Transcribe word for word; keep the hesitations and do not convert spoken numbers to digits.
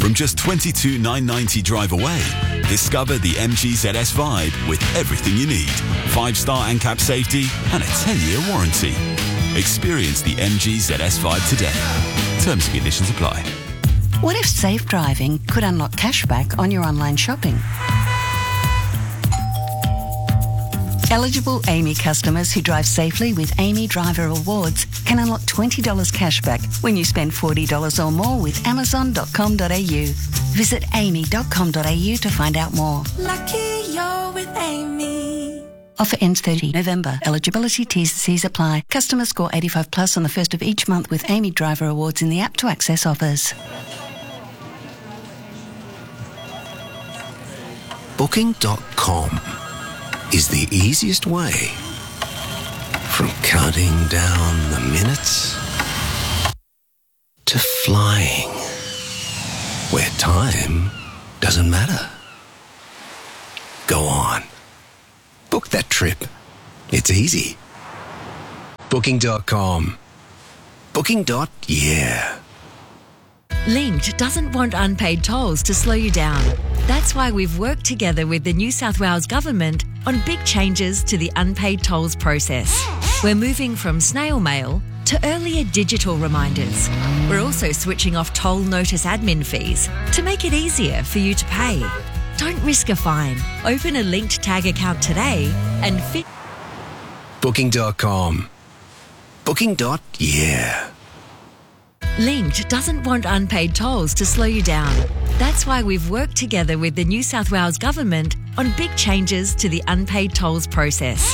From just twenty-two thousand nine hundred ninety drive away, discover the M G Z S Vibe with everything you need. Five-star ANCAP safety and a ten-year warranty. Experience the M G Z S Vibe today. Terms and conditions apply. What if safe driving could unlock cashback on your online shopping? Eligible A M I customers who drive safely with A M I Driver Awards can unlock twenty dollars cashback when you spend forty dollars or more with amazon dot com dot a u. Visit a m i dot com dot a u to find out more. Lucky you're with Amy. Offer ends thirtieth November. Eligibility T's and C's apply. Customers score eighty-five plus on the first of each month with A M I Driver Awards in the app to access offers. Booking dot com is the easiest way from counting down the minutes to flying where time doesn't matter. Go on. Book that trip. It's easy. Booking dot com. Booking. Yeah. Linked doesn't want unpaid tolls to slow you down. That's why we've worked together with the New South Wales Government on big changes to the unpaid tolls process. We're moving from snail mail to earlier digital reminders. We're also switching off toll notice admin fees to make it easier for you to pay. Don't risk a fine. Open a Linked Tag account today and fit... Booking dot com. Booking. Yeah. Linked doesn't want unpaid tolls to slow you down. That's why we've worked together with the New South Wales Government on big changes to the unpaid tolls process.